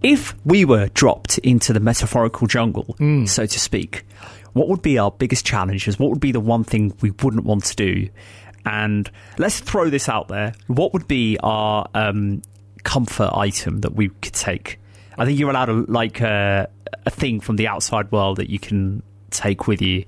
If we were dropped into the metaphorical jungle, so to speak, what would be our biggest challenges? What would be the one thing we wouldn't want to do? And let's throw this out there. What would be our comfort item that we could take? I think you're allowed a thing from the outside world that you can take with you.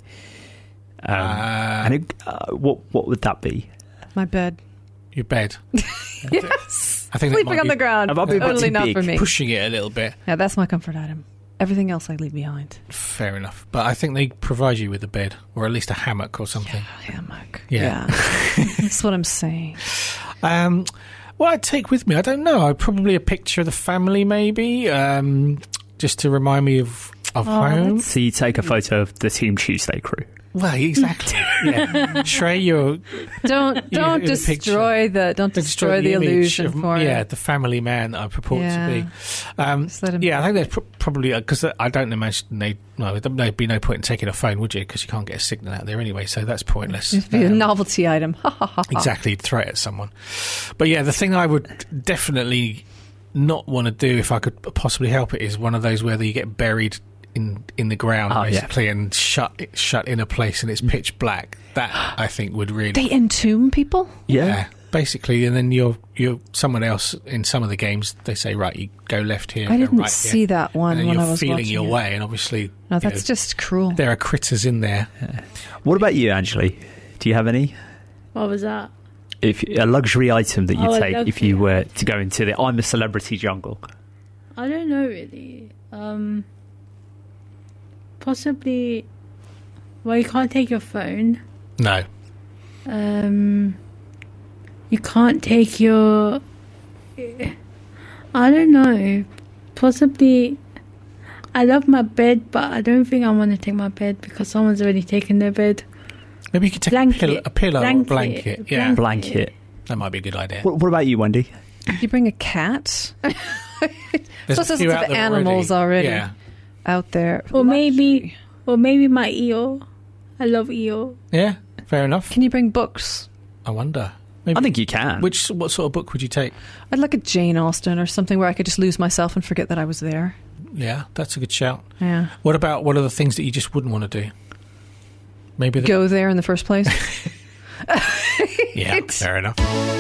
What would that be? My bed. Your bed. Yes. I think sleeping on the ground. Totally not for me. Pushing it a little bit. Yeah, that's my comfort item. Everything else I leave behind. Fair enough. But I think they provide you with a bed, or at least a hammock or something. Yeah, hammock. Yeah. That's what I'm saying. What I'd take with me, I don't know. Probably a picture of the family, maybe, just to remind me of home. So you take a photo of the Team Tuesday crew. Well, exactly. Yeah. Shrey, don't destroy the illusion for yeah, it. the family man that I purport to be. I think there's probably because I don't imagine there'd be no point in taking a phone, would you? Because you can't get a signal out there anyway, so that's pointless. It'd be a novelty item. Exactly, you'd throw it at someone. But yeah, the thing I would definitely not want to do if I could possibly help it is one of those where you get buried in the ground basically and shut in a place and it's pitch black. That I think would really they entomb people. Yeah, basically, and then you're someone else in some of the games. They say right, you go left here. I didn't right see here, that one and when you're I was feeling watching your it. way, and obviously No, that's just cruel. There are critters in there. Yeah. What about you, Angeli? Do you have any? What was that? If a luxury item that you take if you were to go into the I'm a Celebrity jungle? I don't know really. Possibly. Well, you can't take your phone. No. You can't take your. I don't know. Possibly. I love my bed, but I don't think I want to take my bed because someone's already taken their bed. Maybe you could take a pillow or a blanket. Yeah, blanket. That might be a good idea. What about you, Wendy? Did you bring a cat? There's Plus, there's the animals already out there. Or maybe my eel. I love eel. Yeah, fair enough. Can you bring books? I wonder. I think you can. What sort of book would you take? I'd like a Jane Austen or something where I could just lose myself and forget that I was there. Yeah, that's a good shout. Yeah. What are the things that you just wouldn't want to do? Maybe go there in the first place. Yeah, fair enough.